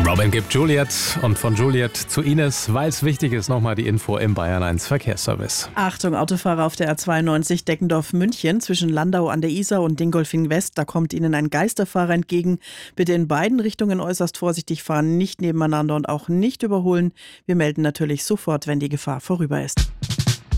Robin gibt Juliet und von Juliet zu Ines, weil es wichtig ist, nochmal die Info im Bayern 1 Verkehrsservice. Achtung, Autofahrer auf der A92 Deckendorf-München zwischen Landau an der Isar und Dingolfing West. Da kommt Ihnen ein Geisterfahrer entgegen. Bitte in beiden Richtungen äußerst vorsichtig fahren, nicht nebeneinander und auch nicht überholen. Wir melden natürlich sofort, wenn die Gefahr vorüber ist.